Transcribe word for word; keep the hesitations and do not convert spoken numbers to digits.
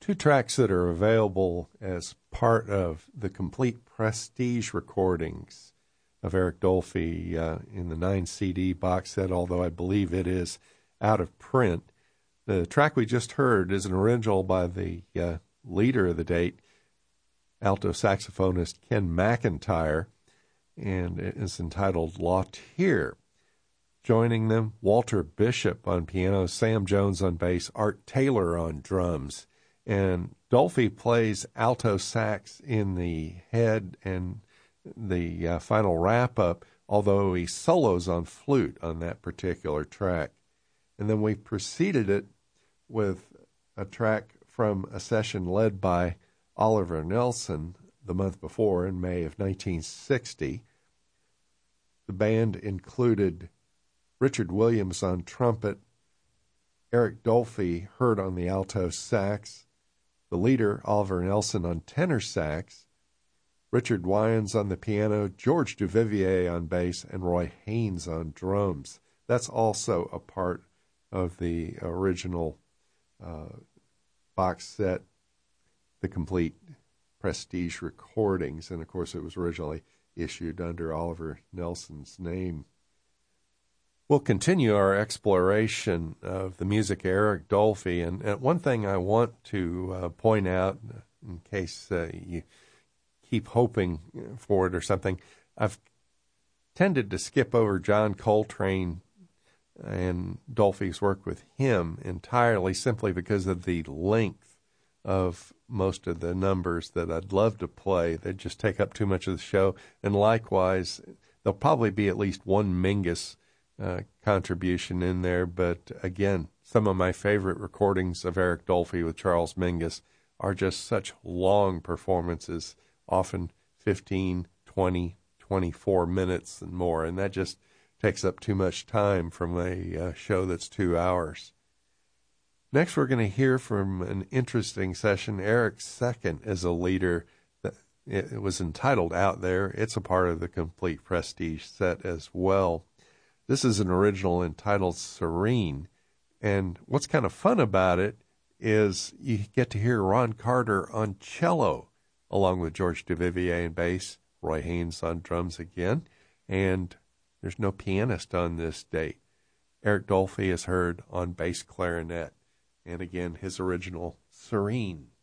Two tracks that are available as part of the complete Prestige recordings of Eric Dolphy uh, in the nine C D box set, although I believe it is out of print. The track we just heard is an original by the uh, leader of the date, alto saxophonist Ken McIntyre, and it is entitled Lawtier. Joining them, Walter Bishop on piano, Sam Jones on bass, Art Taylor on drums. And Dolphy plays alto sax in the head and the uh, final wrap-up, although he solos on flute on that particular track. And then we preceded it with a track from a session led by Oliver Nelson the month before in May of nineteen sixty. The band included Richard Williams on trumpet, Eric Dolphy heard on the alto sax, the leader Oliver Nelson on tenor sax, Richard Wyans on the piano, George Duvivier on bass, and Roy Haynes on drums. That's also a part of the original uh, box set, the complete Prestige recordings, and of course it was originally issued under Oliver Nelson's name. We'll continue our exploration of the music of Eric Dolphy, and, and one thing I want to uh, point out, in case uh, you keep hoping for it or something, I've tended to skip over John Coltrane and Dolphy's work with him entirely simply because of the length of most of the numbers that I'd love to play. They just take up too much of the show, and likewise, there'll probably be at least one Mingus Uh, contribution in there, but again, some of my favorite recordings of Eric Dolphy with Charles Mingus are just such long performances, often fifteen, twenty, twenty-four minutes and more, and that just takes up too much time from a uh, show that's two hours. Next, we're going to hear from an interesting session. Eric's second as a leader. It was entitled Out There. It's a part of the complete Prestige set as well. This is an original entitled Serene, and what's kind of fun about it is you get to hear Ron Carter on cello, along with George Duvivier on bass, Roy Haynes on drums again, and there's no pianist on this date. Eric Dolphy is heard on bass clarinet, and again, his original Serene.